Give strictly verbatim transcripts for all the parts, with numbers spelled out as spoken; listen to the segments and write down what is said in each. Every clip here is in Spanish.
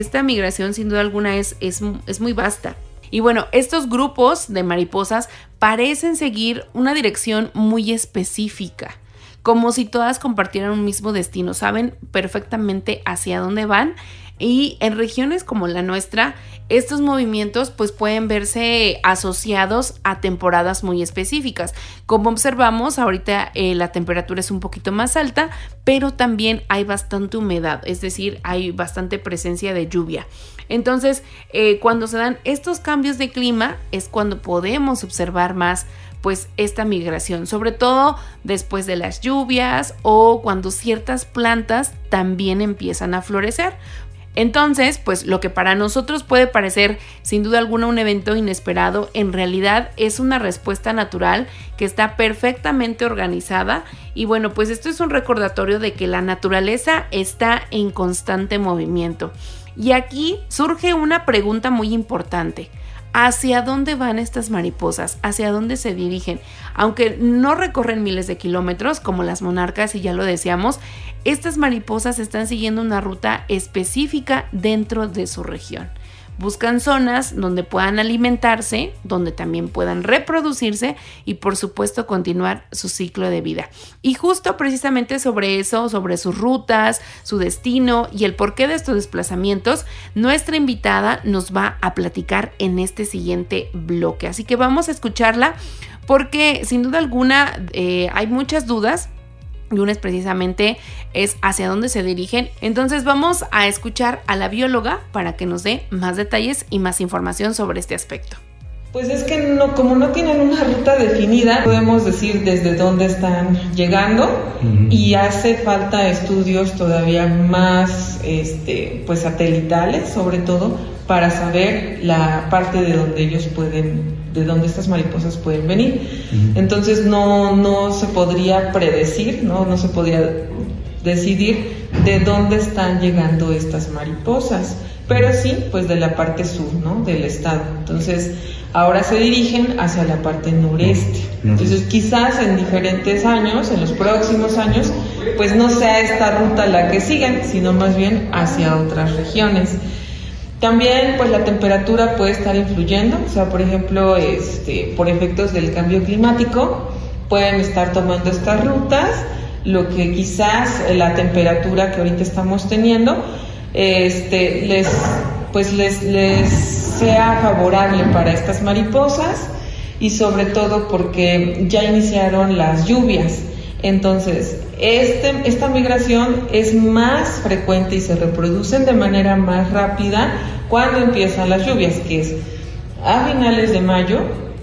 Esta migración sin duda alguna es, es, es muy vasta. Y bueno, estos grupos de mariposas parecen seguir una dirección muy específica, como si todas compartieran un mismo destino, saben perfectamente hacia dónde van. Y en regiones como la nuestra, estos movimientos pues pueden verse asociados a temporadas muy específicas. Como observamos, ahorita eh, la temperatura es un poquito más alta, pero también hay bastante humedad, es decir, hay bastante presencia de lluvia. Entonces, eh, cuando se dan estos cambios de clima es cuando podemos observar más pues esta migración, sobre todo después de las lluvias o cuando ciertas plantas también empiezan a florecer. Entonces, pues lo que para nosotros puede parecer sin duda alguna un evento inesperado, en realidad es una respuesta natural que está perfectamente organizada. Y bueno, pues esto es un recordatorio de que la naturaleza está en constante movimiento. Y aquí surge una pregunta muy importante. ¿Hacia dónde van estas mariposas? ¿Hacia dónde se dirigen? Aunque no recorren miles de kilómetros como las monarcas, y ya lo decíamos, estas mariposas están siguiendo una ruta específica dentro de su región. Buscan zonas donde puedan alimentarse, donde también puedan reproducirse y por supuesto continuar su ciclo de vida. Y justo precisamente sobre eso, sobre sus rutas, su destino y el porqué de estos desplazamientos, nuestra invitada nos va a platicar en este siguiente bloque. Así que vamos a escucharla porque sin duda alguna eh, hay muchas dudas. Y una es precisamente es hacia dónde se dirigen. Entonces vamos a escuchar a la bióloga para que nos dé más detalles y más información sobre este aspecto. Pues es que no, como no tienen una ruta definida, podemos decir desde dónde están llegando uh-huh. y hace falta estudios todavía más este, pues satelitales, sobre todo, para saber la parte de donde ellos pueden, de donde estas mariposas pueden venir. Uh-huh. Entonces no, no se podría predecir, ¿no? no se podría decidir de dónde están llegando estas mariposas, pero sí, pues de la parte sur, ¿no? Del estado. Entonces, ahora se dirigen hacia la parte noreste. Entonces, quizás en diferentes años, en los próximos años, pues no sea esta ruta la que sigan, sino más bien hacia otras regiones. También, pues la temperatura puede estar influyendo, o sea, por ejemplo, este, por efectos del cambio climático, pueden estar tomando estas rutas, lo que quizás la temperatura que ahorita estamos teniendo, este, les, pues les, les sea favorable para estas mariposas y sobre todo porque ya iniciaron las lluvias. Entonces, este, esta migración es más frecuente y se reproducen de manera más rápida cuando empiezan las lluvias, que es a finales de mayo,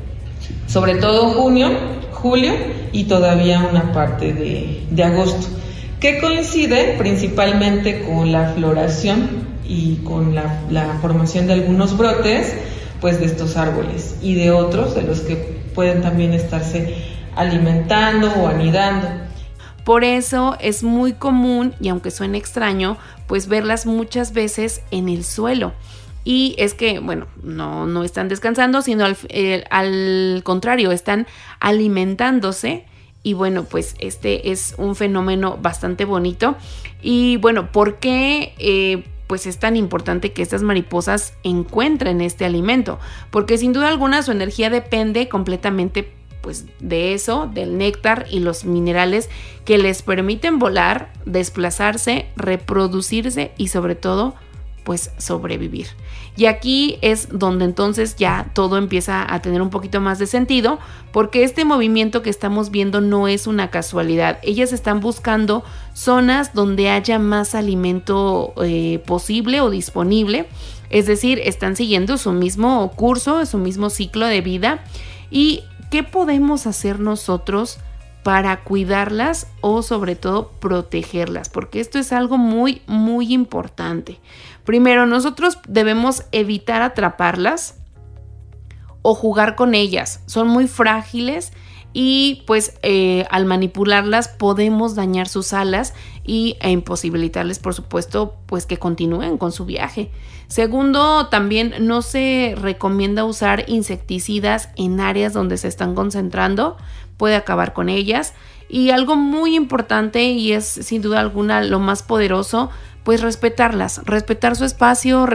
sobre todo junio, julio y todavía una parte de, de agosto, que coincide principalmente con la floración y con la, la formación de algunos brotes, pues de estos árboles y de otros de los que pueden también estarse alimentando o anidando. Por eso es muy común, y aunque suene extraño, pues verlas muchas veces en el suelo. Y es que, bueno, no, no están descansando, sino al, eh, al contrario, están alimentándose. Y bueno, pues este es un fenómeno bastante bonito. Y bueno, ¿por qué eh, pues es tan importante que estas mariposas encuentren este alimento? Porque sin duda alguna su energía depende completamente pues de eso, del néctar y los minerales que les permiten volar, desplazarse, reproducirse y sobre todo pues sobrevivir. Y aquí es donde entonces ya todo empieza a tener un poquito más de sentido, porque este movimiento que estamos viendo no es una casualidad. Ellas están buscando zonas donde haya más alimento eh, posible o disponible, es decir, están siguiendo su mismo curso, su mismo ciclo de vida. ¿Y qué podemos hacer nosotros para cuidarlas o sobre todo protegerlas? Porque esto es algo muy, muy importante. Primero, nosotros debemos evitar atraparlas o jugar con ellas. Son muy frágiles y pues eh, al manipularlas podemos dañar sus alas y, e imposibilitarles, por supuesto, pues que continúen con su viaje. Segundo, también no se recomienda usar insecticidas en áreas donde se están concentrando, puede acabar con ellas. Y algo muy importante, y es sin duda alguna lo más poderoso, pues respetarlas, respetar su espacio,